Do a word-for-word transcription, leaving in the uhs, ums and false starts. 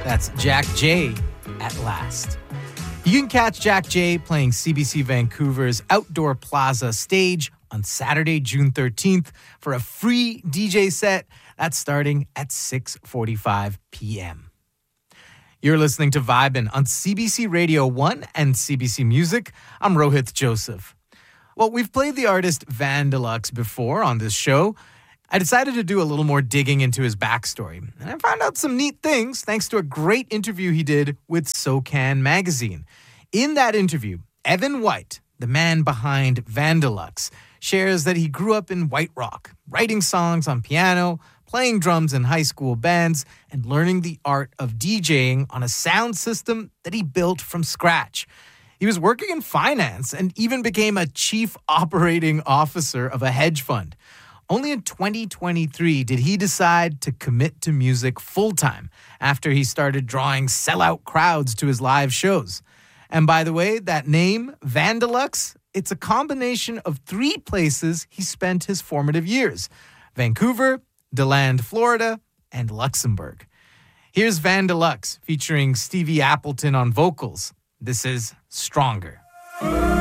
That's Jack J at last. You can catch Jack J playing C B C Vancouver's Outdoor Plaza stage on Saturday, June thirteenth for a free D J set. That's starting at six forty-five p.m. You're listening to Vibin' on C B C Radio one and C B C Music. I'm Rohit Joseph. Well, we've played the artist Vandelux before on this show. I decided to do a little more digging into his backstory, and I found out some neat things thanks to a great interview he did with SoCan magazine. In that interview, Evan White, the man behind Vandelux, shares that he grew up in White Rock, writing songs on piano, playing drums in high school bands, and learning the art of DJing on a sound system that he built from scratch. He was working in finance and even became a chief operating officer of a hedge fund. Only in twenty twenty-three did he decide to commit to music full-time after he started drawing sellout crowds to his live shows. And by the way, that name, Vandelux, it's a combination of three places he spent his formative years: Vancouver, DeLand, Florida, and Luxembourg. Here's Vandelux featuring Stevie Appleton on vocals. This is Stronger.